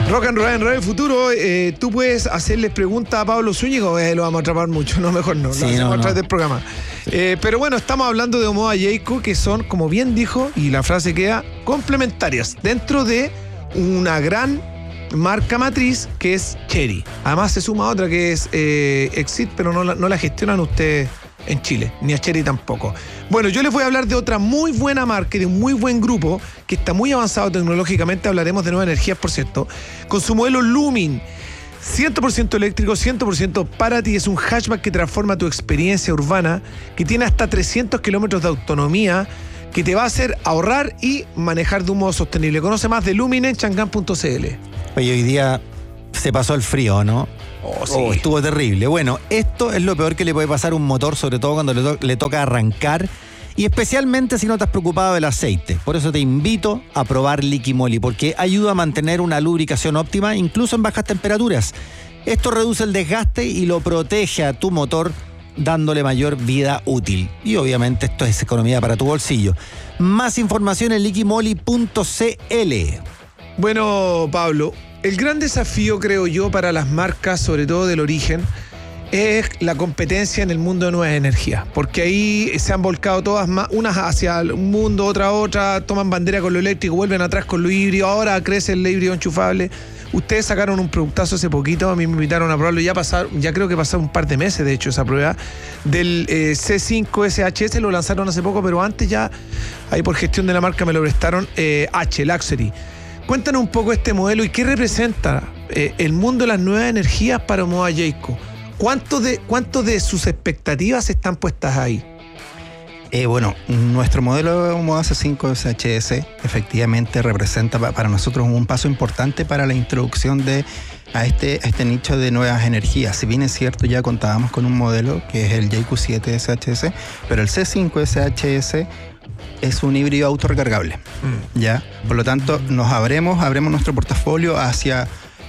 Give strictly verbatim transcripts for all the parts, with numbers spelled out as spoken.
Rock and Roll en Radio Futuro, eh, tú puedes hacerles preguntas a Pablo Zúñiga o eh, lo vamos a atrapar mucho, no, mejor no, Sí, lo hacemos no, a través no. del programa. Eh, pero bueno, estamos hablando de Omoda Jayco, que son, como bien dijo, y la frase queda, complementarias dentro de una gran marca matriz que es Chery. Además se suma otra que es eh, Exit, pero no la, no la gestionan ustedes en Chile, ni a Chery tampoco. Bueno, yo les voy a hablar de otra muy buena marca y de un muy buen grupo que está muy avanzado tecnológicamente. Hablaremos de Nuevas Energías, por cierto, con su modelo Lumin, cien por ciento eléctrico, cien por ciento para ti. Es un hatchback que transforma tu experiencia urbana, que tiene hasta trescientos kilómetros de autonomía, que te va a hacer ahorrar y manejar de un modo sostenible. Conoce más de Lumin en changán punto c l. Oye, hoy día se pasó el frío, ¿no? Oh, sí. Oh, estuvo terrible. Bueno, esto es lo peor que le puede pasar a un motor, sobre todo cuando le, to- le toca arrancar, y especialmente si no te has preocupado del aceite. Por eso te invito a probar Liquimoli, porque ayuda a mantener una lubricación óptima, incluso en bajas temperaturas. Esto reduce el desgaste y lo protege a tu motor, dándole mayor vida útil. Y obviamente esto es economía para tu bolsillo. Más información en liquimoli punto c l. Bueno, Pablo, el gran desafío, creo yo, para las marcas, sobre todo del origen, es la competencia en el mundo de nuevas energías, porque ahí se han volcado todas más, unas hacia un mundo, otra a otra, toman bandera con lo eléctrico, vuelven atrás con lo híbrido, ahora crece el híbrido enchufable. Ustedes sacaron un productazo hace poquito, a mí me invitaron a probarlo, ya pasaron, ya creo que pasaron un par de meses, de hecho, esa prueba del eh, C cinco S H S, lo lanzaron hace poco, pero antes ya, ahí por gestión de la marca me lo prestaron, eh, H, Luxury. Cuéntanos un poco este modelo y qué representa eh, el mundo de las nuevas energías para Omoda Jayco. ¿Cuánto de, ¿Cuánto de sus expectativas están puestas ahí? Eh, bueno, nuestro modelo Omoda C cinco S H S efectivamente representa pa- para nosotros un paso importante para la introducción de a este, a este nicho de nuevas energías. Si bien es cierto, ya contábamos con un modelo que es el Jayco siete S H S, pero el C cinco S H S es un híbrido autorrecargable, mm. ¿ya? Por lo tanto, nos abremos, abremos nuestro portafolio hacia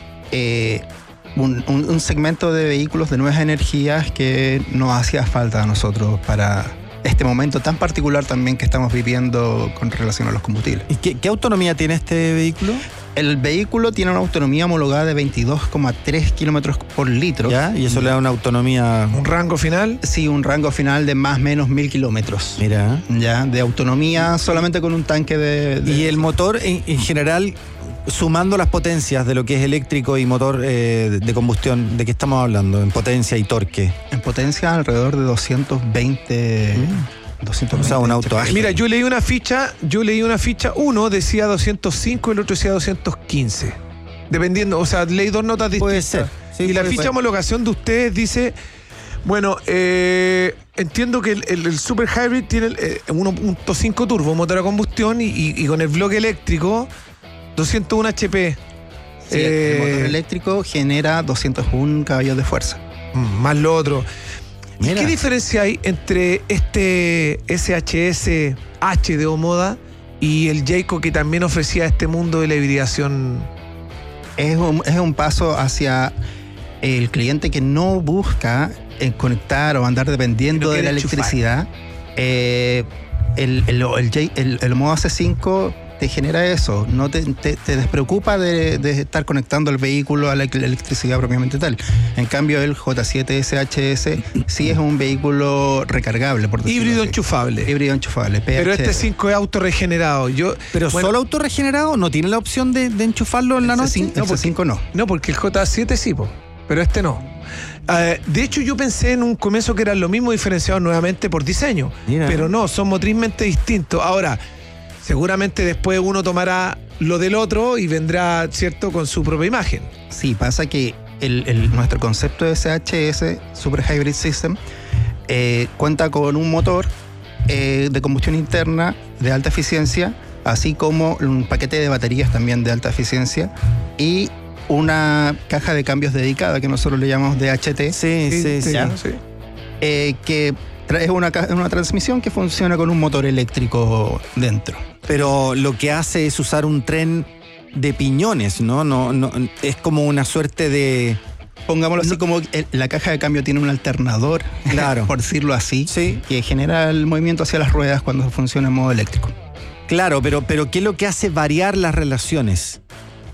eh, un, un, un segmento de vehículos de nuevas energías que nos hacía falta a nosotros para este momento tan particular también que estamos viviendo con relación a los combustibles. ¿Y qué, qué autonomía tiene este vehículo? El vehículo tiene una autonomía homologada de veintidós coma tres kilómetros por litro. ¿Ya? ¿Y eso le da una autonomía? ¿Un rango final? Sí, un rango final de más o menos mil kilómetros. Mira. Ya, de autonomía solamente con un tanque de... de... Y el motor, en, en general, sumando las potencias de lo que es eléctrico y motor eh, de combustión, ¿de qué estamos hablando? En potencia y torque. En potencia alrededor de doscientos veinte... Mm. doscientos veinte, o sea, un auto ágil. Mira, yo leí una ficha, yo leí una ficha, uno decía doscientos cinco y el otro decía doscientos quince. Dependiendo, o sea, leí dos notas distintas. Puede ser. Sí, y la puede, ficha de puede. homologación de ustedes dice, bueno, eh, entiendo que el, el, el Super Hybrid tiene el, eh, uno punto cinco turbo, motor a combustión, y, y, y con el bloque eléctrico, doscientos uno H P. Sí, eh, el motor eléctrico genera doscientos uno caballos de fuerza. Más lo otro. ¿Y Mira. qué diferencia hay entre este S H S H de Omoda y el Jayco que también ofrecía este mundo de la hibridación? Es un, es un paso hacia el cliente que no busca eh, conectar o andar dependiendo de la electricidad. Eh, el, el, el, el, el, el Omoda C cinco te genera eso, no te, te, te despreocupa de, de estar conectando el vehículo a la electricidad propiamente tal. En cambio, el J siete S H S sí es un vehículo recargable, por decirlo Híbrido así. enchufable. Híbrido enchufable. P H. Pero este cinco es autorregenerado. Yo, ¿Pero bueno, solo autorregenerado? ¿No tiene la opción de, de enchufarlo en la noche? El C cinco no. No, porque el J siete sí, po, pero este no. Uh, de hecho, yo pensé en un comienzo que eran lo mismo, diferenciados nuevamente por diseño. Mira. Pero no, son motrizmente distintos. Ahora, seguramente después uno tomará lo del otro y vendrá, ¿cierto?, con su propia imagen. Sí, pasa que el, el, nuestro concepto de S H S, Super Hybrid System, eh, cuenta con un motor eh, de combustión interna de alta eficiencia, así como un paquete de baterías también de alta eficiencia y una caja de cambios dedicada que nosotros le llamamos D H T. Sí, sí, sí. sí, sí. sí. Eh, que es una, una transmisión que funciona con un motor eléctrico dentro. Pero lo que hace es usar un tren de piñones, ¿no? No, no es como una suerte de... Pongámoslo así, como el, la caja de cambio tiene un alternador, claro, por decirlo así, sí, que genera el movimiento hacia las ruedas cuando funciona en modo eléctrico. Claro, pero, pero ¿qué es lo que hace variar las relaciones?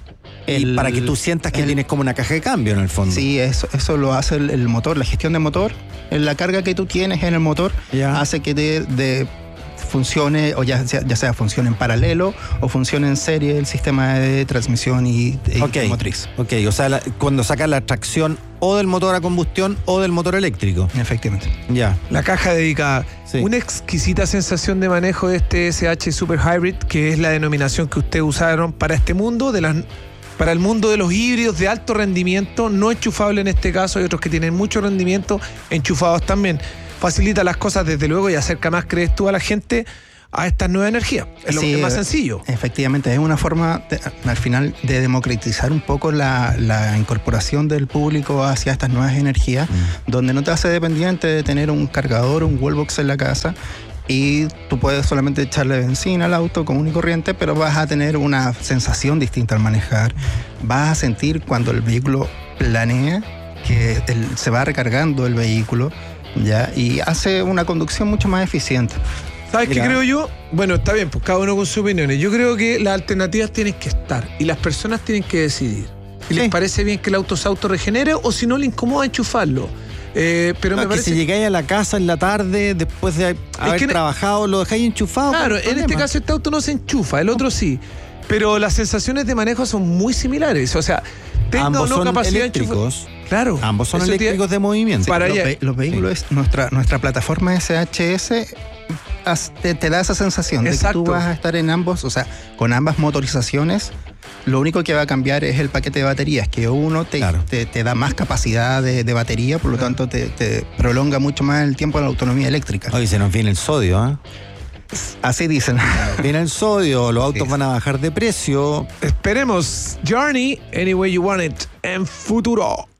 y El- para que tú sientas que el- tienes como una caja de cambio en el fondo. Sí, eso, eso lo hace el, el motor, la gestión de motor. La carga que tú tienes en el motor Ya. hace que te, de- funcione, o ya sea, ya sea funcione en paralelo o funcione en serie el sistema de transmisión y, y Ok. motriz. Ok, o sea, la- cuando sacas la tracción o del motor a combustión o del motor eléctrico. Efectivamente. Ya. La caja dedicada. Sí. Una exquisita sensación de manejo de este S H Super Hybrid, que es la denominación que ustedes usaron para este mundo, de las, para el mundo de los híbridos de alto rendimiento, no enchufable en este caso, hay otros que tienen mucho rendimiento, enchufados también. Facilita las cosas desde luego y acerca más, crees tú, a la gente a estas nuevas energías. Es lo Sí, que es más eh, sencillo. Efectivamente, es una forma, de- al final, de democratizar un poco la, la incorporación del público hacia estas nuevas energías, donde no te hace dependiente de tener un cargador, un wallbox en la casa, y tú puedes solamente echarle benzina al auto común y corriente, pero vas a tener una sensación distinta al manejar. Vas a sentir cuando el vehículo planea que el- se va recargando el vehículo, ¿ya? Y hace una conducción mucho más eficiente. ¿Sabes qué Mira. creo yo? Bueno, está bien, pues cada uno con sus opiniones. Yo creo que las alternativas tienen que estar y las personas tienen que decidir. Si Sí. les parece bien que el auto se autorregenere o si no le incomoda enchufarlo. Eh, pero No, me que parece... si llegáis a la casa en la tarde, después de haber que ne- trabajado, lo dejáis enchufado. Claro, no hay en este problema. caso este auto no se enchufa, el otro sí. Pero las sensaciones de manejo son muy similares. O sea, tenga Ambos o no son capacidad de eléctricos. enchufar. Claro. Ambos son eso te- eléctricos de movimiento. Para los, allá. ve- los vehículos, nuestra, nuestra plataforma S H S as- te, te da esa sensación de que Exacto. tú vas a estar en ambos, o sea, con ambas motorizaciones. Lo único que va a cambiar es el paquete de baterías, que uno te, Claro. te, te da más capacidad de, de batería, por lo tanto te, te prolonga mucho más el tiempo de la autonomía eléctrica. Oye, se nos viene el sodio, ¿ah? Así dicen. Viene el sodio, los autos Sí. van a bajar de precio. Esperemos. Journey, Any Way You Want It, en futuro.